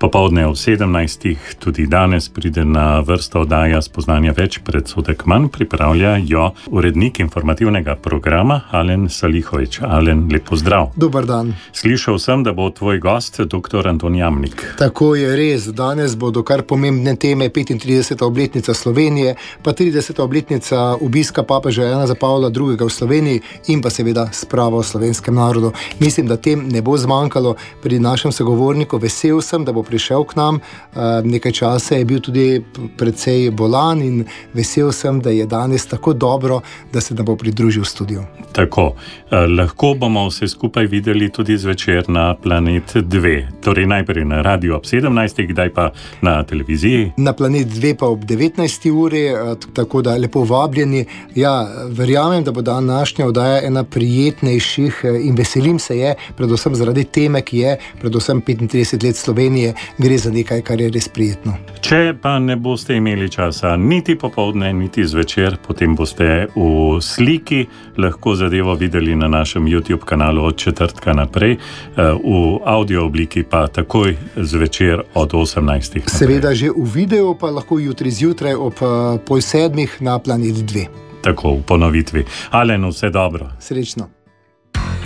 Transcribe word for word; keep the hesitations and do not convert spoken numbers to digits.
Popoldne ob sedemnajstih, tudi danes pride na vrsto oddaja Spoznanja več, predsodek manj, pripravlja jo urednik informativnega programa Alen Salihović. Alen, lep pozdrav. Dobar dan. Slišal sem, da bo tvoj gost doktor Anton Jamnik. Tako je res. Danes bodo kar pomembne teme: petintrideseta obletnica Slovenije, pa trideseta obletnica obiska papeža Janeza Pavla drugega v Sloveniji in pa seveda sprava o slovenskem narodu. Mislim, da tem ne bo zmanjkalo pri našem sogovorniku. Vesel sem, da bo prišel k nam. Nekaj časa je bil tudi precej bolan in vesel sem, da je danes tako dobro, da se nam bo pridružil v studiu. Tako, lahko bomo vse skupaj videli tudi zvečer na Planet dve. Torej najprej na radiju ob sedemnajstih, kdaj pa na televiziji? Na Planet dve pa ob devetnajsti uri, tako da lepo vabljeni. Ja, verjamem, da bo današnja oddaja ena prijetnejših in veselim se je, predvsem zaradi teme, ki je predvsem petintrideset let Slovenije. Gre za nekaj, kar je res prijetno. Če pa ne boste imeli časa niti popoldne, niti zvečer, potem boste v sliki lahko zadevo videli na našem YouTube kanalu od četrtka naprej, v audio obliki pa takoj zvečer od osemnajstih naprej. Seveda že v videu, pa lahko jutri zjutraj ob pol sedmih na Planet dve. Tako, v ponovitvi. Alen, vse dobro. Srečno.